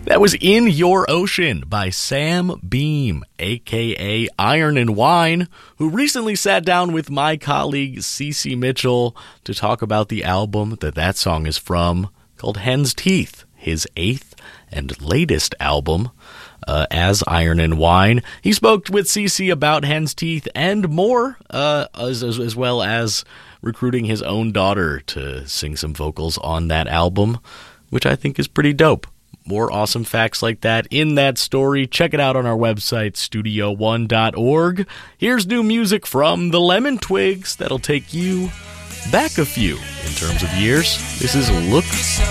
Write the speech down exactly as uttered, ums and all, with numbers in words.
That was In Your Ocean by Sam Beam, a k a. Iron and Wine, who recently sat down with my colleague Cece Mitchell to talk about the album that that song is from, called Hen's Teeth, his eighth and latest album uh, as Iron and Wine. He spoke with Cece about Hen's Teeth and more, uh, as, as, as well as recruiting his own daughter to sing some vocals on that album, which I think is pretty dope. More awesome facts like that in that story. Check it out on our website, studio one dot org. Here's new music from the Lemon Twigs that'll take you back a few in terms of years. This is Look